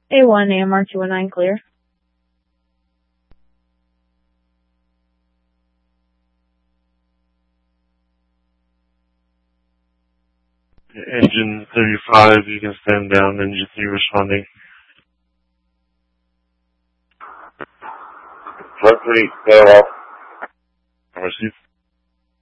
A1 AMR 219 clear. Engine 35, you can stand down. Engine 3 responding. Truck 3, go off. Received.